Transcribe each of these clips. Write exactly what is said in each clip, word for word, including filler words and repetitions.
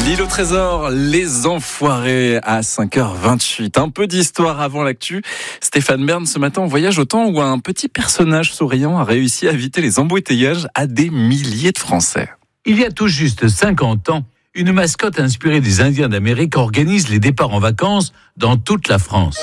L'île au trésor, les enfoirés à cinq heures vingt-huit. Un peu d'histoire avant l'actu. Stéphane Bern, ce matin, on voyage au temps où un petit personnage souriant a réussi à éviter les embouteillages à des milliers de Français. Il y a tout juste cinquante ans, une mascotte inspirée des Indiens d'Amérique organise les départs en vacances dans toute la France.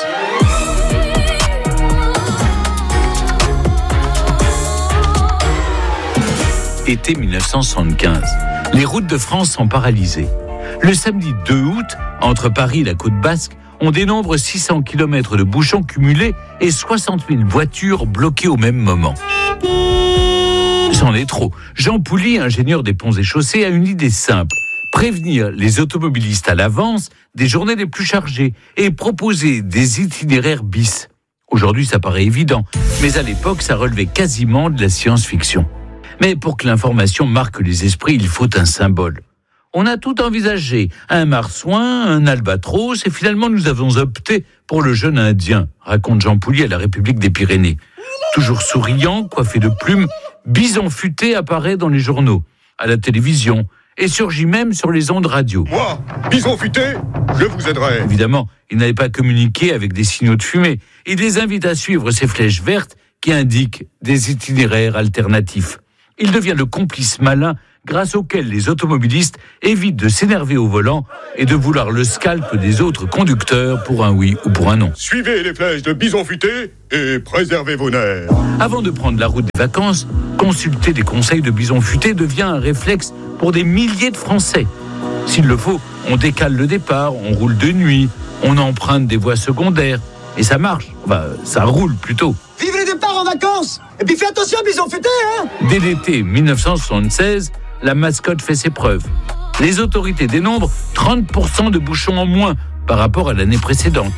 Été mille neuf cent soixante-quinze. Les routes de France sont paralysées. Le samedi deux août, entre Paris et la côte basque, on dénombre six cents kilomètres de bouchons cumulés et soixante mille voitures bloquées au même moment. C'en est trop. Jean Pouly, ingénieur des ponts et chaussées, a une idée simple. Prévenir les automobilistes à l'avance des journées les plus chargées et proposer des itinéraires bis. Aujourd'hui, ça paraît évident, mais à l'époque, ça relevait quasiment de la science-fiction. Mais pour que l'information marque les esprits, il faut un symbole. On a tout envisagé, un marsouin, un albatros, et finalement nous avons opté pour le jeune Indien, raconte Jean Pouly à la République des Pyrénées. Toujours souriant, coiffé de plumes, Bison Futé apparaît dans les journaux, à la télévision, et surgit même sur les ondes radio. Moi, Bison Futé, je vous aiderai. Évidemment, il n'avait pas communiqué avec des signaux de fumée. Il les invite à suivre ces flèches vertes qui indiquent des itinéraires alternatifs. Il devient le complice malin grâce auquel les automobilistes évitent de s'énerver au volant et de vouloir le scalp des autres conducteurs pour un oui ou pour un non. Suivez les flèches de Bison Futé et préservez vos nerfs. Avant de prendre la route des vacances, consulter des conseils de Bison Futé devient un réflexe pour des milliers de Français. S'il le faut, on décale le départ, on roule de nuit, on emprunte des voies secondaires. Et ça marche, enfin, ça roule plutôt. Vive les départs en vacances! Et puis fais attention, Bison Futé, hein! Dès l'été mille neuf cent soixante-seize, la mascotte fait ses preuves. Les autorités dénombrent trente pour cent de bouchons en moins par rapport à l'année précédente.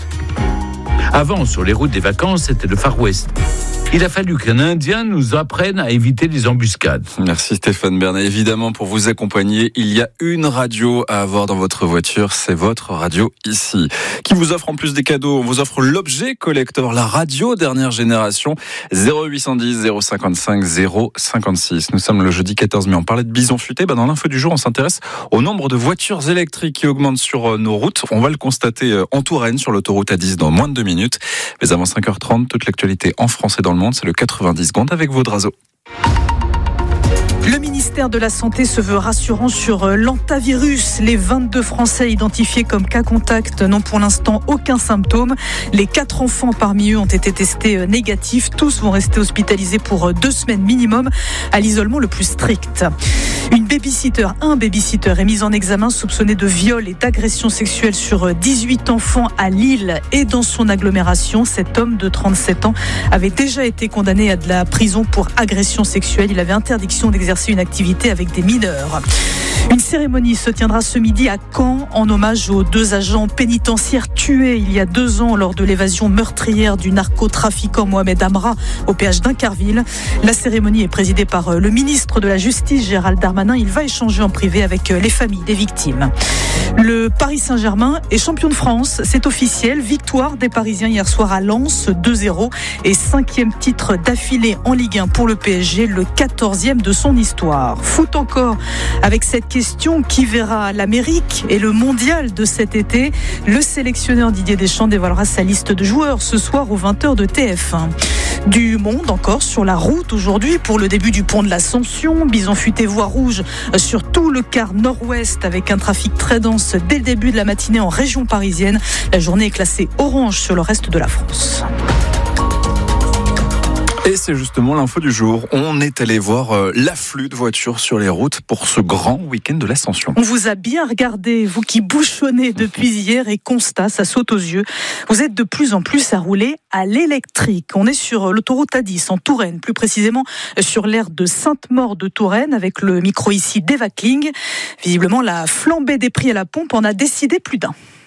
Avant, sur les routes des vacances, c'était le Far West. Il a fallu qu'un Indien nous apprenne à éviter les embuscades. Merci Stéphane Bern. Et évidemment, pour vous accompagner, il y a une radio à avoir dans votre voiture. C'est votre radio ici, qui vous offre en plus des cadeaux. On vous offre l'objet collector, la radio dernière génération. zéro huit cent dix zéro cinquante-cinq zéro cinquante-six. Nous sommes le jeudi quatorze mai. On parlait de Bison Futé. Ben dans l'info du jour, on s'intéresse au nombre de voitures électriques qui augmentent sur nos routes. On va le constater en Touraine, sur l'autoroute A dix, dans moins de deux minutes. Mais avant cinq heures trente, toute l'actualité en France et dans le monde, c'est le quatre-vingt-dix secondes avec Vaudrazo. Le ministère de la Santé se veut rassurant sur l'hantavirus. Les vingt-deux Français identifiés comme cas contact n'ont pour l'instant aucun symptôme. Les quatre enfants parmi eux ont été testés négatifs. Tous vont rester hospitalisés pour deux semaines minimum à l'isolement le plus strict. Une babysitter, un babysitter est mis en examen soupçonné de viol et d'agression sexuelle sur dix-huit enfants à Lille et dans son agglomération. Cet homme de trente-sept ans avait déjà été condamné à de la prison pour agression sexuelle. Il avait interdiction d'exercer une activité avec des mineurs. Une cérémonie se tiendra ce midi à Caen en hommage aux deux agents pénitentiaires tués il y a deux ans lors de l'évasion meurtrière du narcotrafiquant Mohamed Amra au péage d'Incarville. La cérémonie est présidée par le ministre de la Justice, Gérald Darmanin. Il va échanger en privé avec les familles des victimes. Le Paris Saint-Germain est champion de France, c'est officiel. Victoire des Parisiens hier soir à Lens, deux zéro et cinquième titre d'affilée en Ligue un pour le P S G, le quatorzième de son histoire. Foot encore avec cette question qui verra l'Amérique et le mondial de cet été. Le sélectionneur Didier Deschamps dévoilera sa liste de joueurs ce soir aux vingt heures de T F un. Du monde encore sur la route aujourd'hui pour le début du pont de l'Ascension. Bison Futé voie rouge sur tout le quart nord-ouest avec un trafic très dense dès le début de la matinée en région parisienne. La journée est classée orange sur le reste de la France. Et c'est justement l'info du jour. On est allé voir euh, l'afflux de voitures sur les routes pour ce grand week-end de l'Ascension. On vous a bien regardé, vous qui bouchonnez depuis hier, et constat, ça saute aux yeux. Vous êtes de plus en plus à rouler à l'électrique. On est sur l'autoroute A dix en Touraine, plus précisément sur l'aire de Sainte-Maure de Touraine, avec le micro ici d'Eva Kling. Visiblement, la flambée des prix à la pompe en a décidé plus d'un.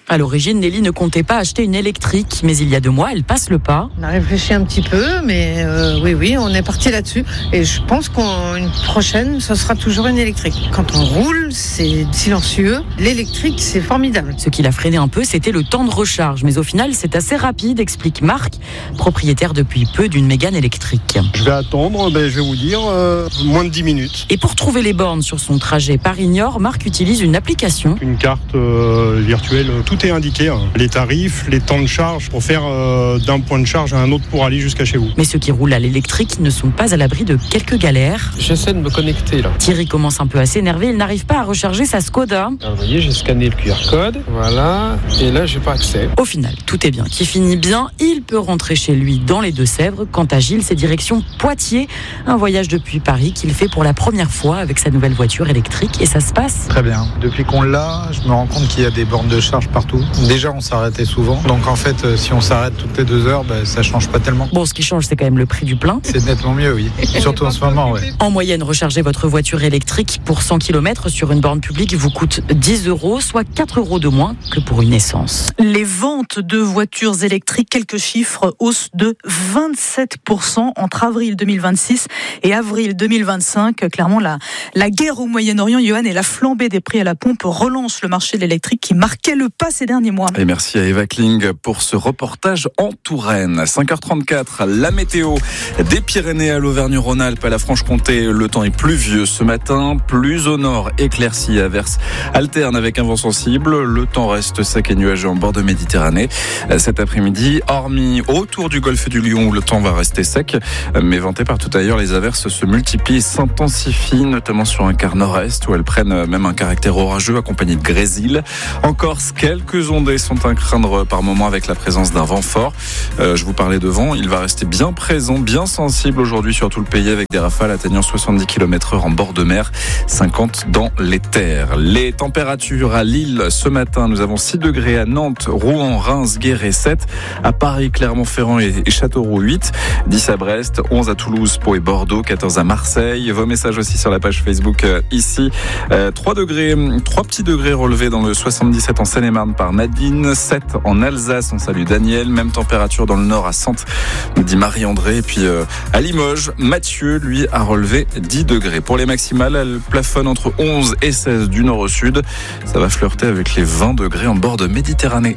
À l'origine, Nelly ne comptait pas acheter une électrique, mais il y a deux mois, elle passe le pas. On a réfléchi un petit peu, mais euh, oui, oui, on est parti là-dessus. Et je pense qu'une prochaine, ce sera toujours une électrique. Quand on roule, c'est silencieux. L'électrique, c'est formidable. Ce qui l'a freiné un peu, c'était le temps de recharge. Mais au final, c'est assez rapide, explique Marc, propriétaire depuis peu d'une Mégane électrique. Je vais attendre, ben, je vais vous dire, euh, moins de dix minutes. Et pour trouver les bornes sur son trajet Paris-Niort, Marc utilise une application. Une carte euh, virtuelle, tout est indiqué. Hein. Les tarifs, les temps de charge pour faire euh, d'un point de charge à un autre pour aller jusqu'à chez vous. Mais ceux qui roulent à l'électrique ne sont pas à l'abri de quelques galères. J'essaie de me connecter là. Thierry commence un peu à s'énerver, il n'arrive pas à recharger sa Skoda. Alors, vous voyez, j'ai scanné le Q R code, voilà, et là j'ai pas accès. Au final, tout est bien, qui finit bien, il peut rentrer chez lui dans les Deux-Sèvres. Quant à Gilles, c'est direction Poitiers, un voyage depuis Paris qu'il fait pour la première fois avec sa nouvelle voiture électrique et ça se passe très bien. Depuis qu'on l'a, je me rends compte qu'il y a des bornes de charge partout. Déjà, on s'arrêtait souvent, donc en fait, si on s'arrête toutes les deux heures, ben, ça change pas tellement. Bon, ce qui change, c'est quand même le prix du plein. C'est nettement mieux, oui. Surtout en ce moment, ouais. En moyenne, recharger votre voiture électrique pour cent kilomètres sur une borne publique vous coûte dix euros, soit quatre euros de moins que pour une essence. Les ventes de voitures électriques, quelques chiffres, hausse de vingt-sept pour cent entre avril deux mille vingt-six et avril deux mille vingt-cinq. Clairement, la, la guerre au Moyen-Orient, Johan, et la flambée des prix à la pompe relance le marché de l'électrique qui marquait le pas ces derniers mois. Et merci à Eva Kling pour ce reportage en Touraine. cinq heures trente-quatre, la météo des Pyrénées à l'Auvergne-Rhône-Alpes, à la Franche-Comté. Le temps est pluvieux ce matin, plus au nord, éclaircies, averses alternes avec un vent sensible. Le temps reste sec et nuageux en bord de Méditerranée. Cet après-midi, hormis autour du golfe du Lion où le temps va rester sec, mais venté partout ailleurs, les averses se multiplient et s'intensifient, notamment sur un quart nord-est où elles prennent même un caractère orageux accompagné de grésil. En Corse, quelques ondées sont à craindre par moment avec la présence d'un vent fort. Euh, je vous parlais de vent, il va rester bien présent, bien sensible aujourd'hui sur tout le pays avec des rafales atteignant soixante-dix kilomètres heure en bord de mer, cinquante dans les terres. Les températures à Lille ce matin, nous avons six degrés à Nantes, Rouen, Reims, Guéret sept, à Paris, Clermont-Ferrand et Châteauroux huit, dix à Brest, onze à Toulouse, Pau et Bordeaux, quatorze à Marseille. Vos messages aussi sur la page Facebook euh, ici. Euh, trois degrés, trois petits degrés relevés dans le soixante-dix-sept en Seine-et-Marne par Nadine, sept en Alsace, on salue Daniel, même température dans le nord à Saintes, nous dit Marie-André, et puis euh, à Limoges, Mathieu, lui, a relevé dix degrés. Pour les maximales, elles plafonnent entre onze et seize du nord au sud, ça va flirter avec les vingt degrés en bord de Méditerranée.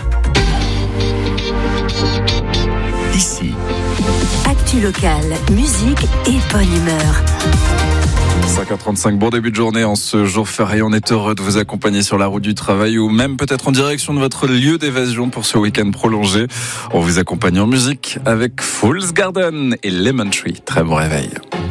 Ici, actu local, musique et bonne humeur. cinq heures trente-cinq, bon début de journée en ce jour férié. On est heureux de vous accompagner sur la route du travail ou même peut-être en direction de votre lieu d'évasion pour ce week-end prolongé. On vous accompagne en musique avec Fool's Garden et Lemon Tree. Très bon réveil.